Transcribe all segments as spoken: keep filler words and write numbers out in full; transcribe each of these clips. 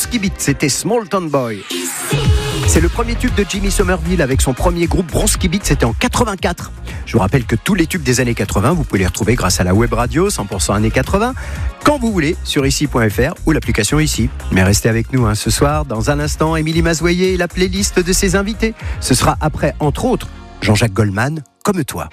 Bronski Beat, c'était Small Town Boy. C'est le premier tube de Jimmy Somerville avec son premier groupe Bronski Beat, c'était en quatre-vingt-quatre. Je vous rappelle que tous les tubes des années quatre-vingts, vous pouvez les retrouver grâce à la web radio cent pour cent années quatre-vingts, quand vous voulez, sur ici point f r ou l'application Ici. Mais restez avec nous hein, ce soir, dans un instant, Émilie Mazoyer et la playlist de ses invités. Ce sera après, entre autres, Jean-Jacques Goldman, Comme toi.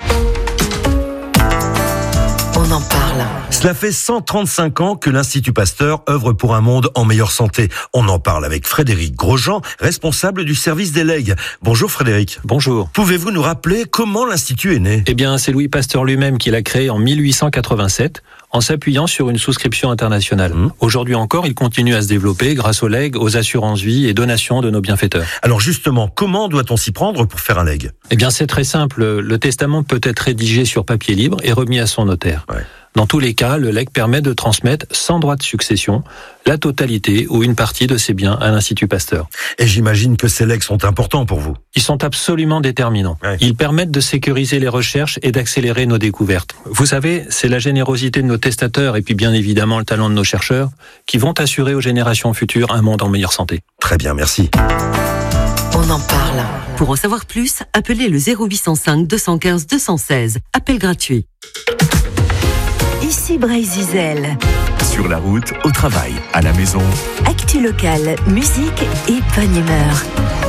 On en parle. Cela fait cent trente-cinq ans que l'Institut Pasteur œuvre pour un monde en meilleure santé. On en parle avec Frédéric Grosjean, responsable du service des legs. Bonjour Frédéric. Bonjour. Pouvez-vous nous rappeler comment l'Institut est né ? Eh bien, c'est Louis Pasteur lui-même qui l'a créé en mille huit cent quatre-vingt-sept, en s'appuyant sur une souscription internationale. Mmh. Aujourd'hui encore, il continue à se développer grâce aux legs, aux assurances-vie et donations de nos bienfaiteurs. Alors justement, comment doit-on s'y prendre pour faire un leg ? Eh bien, c'est très simple. Le testament peut être rédigé sur papier libre et remis à son notaire. Ouais. Dans tous les cas, le legs permet de transmettre, sans droit de succession, la totalité ou une partie de ses biens à l'Institut Pasteur. Et j'imagine que ces legs sont importants pour vous. Ils sont absolument déterminants. Ouais. Ils permettent de sécuriser les recherches et d'accélérer nos découvertes. Vous savez, c'est la générosité de nos testateurs et puis bien évidemment le talent de nos chercheurs qui vont assurer aux générations futures un monde en meilleure santé. Très bien, merci. On en parle. Pour en savoir plus, appelez le zéro huit cent cinq deux cent quinze deux cent seize. Appel gratuit. Ici Bray-Zizel. Sur la route, au travail, à la maison. Actu locale, musique et bonne humeur.